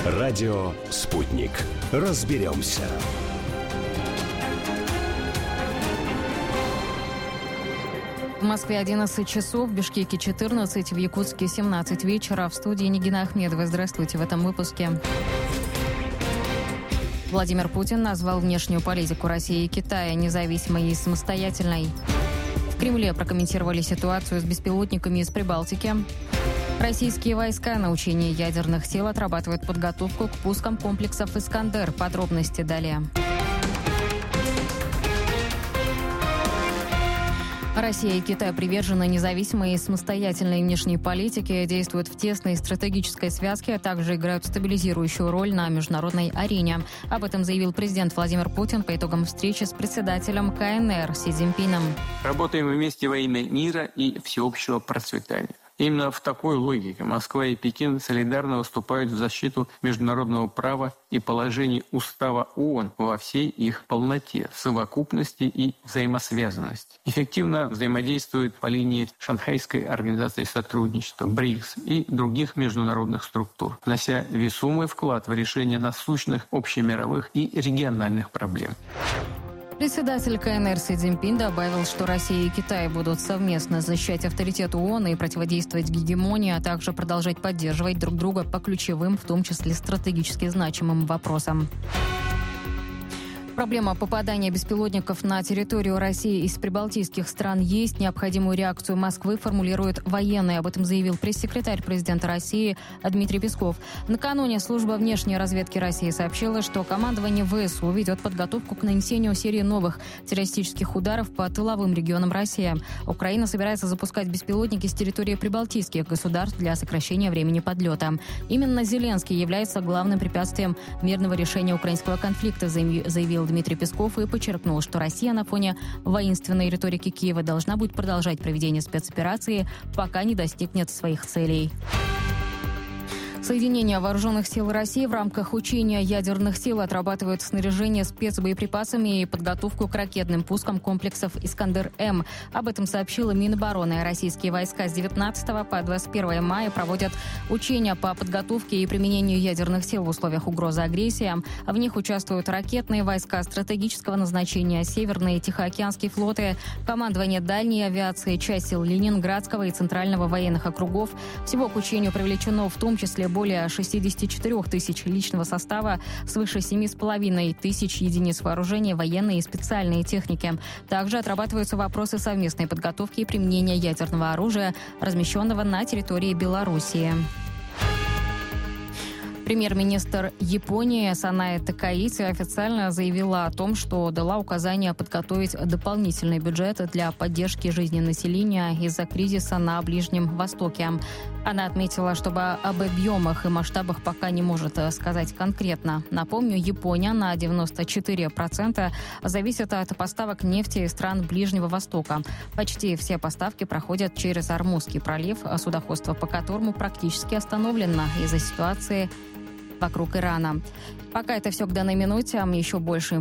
Радио «Спутник». Разберемся. В Москве 11 часов, в Бишкеке 14, в Якутске 17 вечера. В студии Нигина Ахмедова. Здравствуйте в этом выпуске. Владимир Путин назвал внешнюю политику России и Китая независимой и самостоятельной. В Кремле прокомментировали ситуацию с беспилотниками из Прибалтики. Российские войска на учении ядерных сил отрабатывают подготовку к пускам комплексов «Искандер». Подробности далее. Россия и Китай привержены независимой и самостоятельной внешней политике, действуют в тесной стратегической связке, а также играют стабилизирующую роль на международной арене. Об этом заявил президент Владимир Путин по итогам встречи с председателем КНР Си Цзиньпином. Работаем вместе во имя мира и всеобщего процветания. Именно в такой логике Москва и Пекин солидарно выступают в защиту международного права и положений Устава ООН во всей их полноте, совокупности и взаимосвязанности. Эффективно взаимодействуют по линии Шанхайской организации сотрудничества, БРИКС и других международных структур, внося весомый вклад в решение насущных общемировых и региональных проблем. Председатель КНР Си Цзиньпин добавил, что Россия и Китай будут совместно защищать авторитет ООН и противодействовать гегемонии, а также продолжать поддерживать друг друга по ключевым, в том числе стратегически значимым вопросам. Проблема попадания беспилотников на территорию России из прибалтийских стран есть. Необходимую реакцию Москвы формулируют военные. Об этом заявил пресс-секретарь президента России Дмитрий Песков. Накануне служба внешней разведки России сообщила, что командование ВСУ ведет подготовку к нанесению серии новых террористических ударов по тыловым регионам России. Украина собирается запускать беспилотники с территории прибалтийских государств для сокращения времени подлета. Именно Зеленский является главным препятствием мирного решения украинского конфликта, заявил Дмитрий Песков и подчеркнул, что Россия на фоне воинственной риторики Киева должна будет продолжать проведение спецоперации, пока не достигнет своих целей. Соединения Вооруженных сил России в рамках учения ядерных сил отрабатывают снаряжение спецбоеприпасами и подготовку к ракетным пускам комплексов «Искандер-М». Об этом сообщила Минобороны. Российские войска с 19 по 21 мая проводят учения по подготовке и применению ядерных сил в условиях угрозы агрессии. В них участвуют ракетные войска стратегического назначения, Северные и Тихоокеанские флоты, командование дальней авиации, часть сил Ленинградского и Центрального военных округов. Всего к учению привлечено в том числе более 64 тысяч личного состава, свыше 7,5 тысяч единиц вооружения, военной и специальной техники. Также отрабатываются вопросы совместной подготовки и применения ядерного оружия, размещенного на территории Белоруссии. Премьер-министр Японии Санае Такаити официально заявила о том, что дала указание подготовить дополнительный бюджет для поддержки жизни населения из-за кризиса на Ближнем Востоке. Она отметила, что об объемах и масштабах пока не может сказать конкретно. Напомню, Япония на 94% зависит от поставок нефти из стран Ближнего Востока. Почти все поставки проходят через Ормузский пролив, судоходство по которому практически остановлено из-за ситуации вокруг Ирана. Пока это все к данной минуте. Еще больше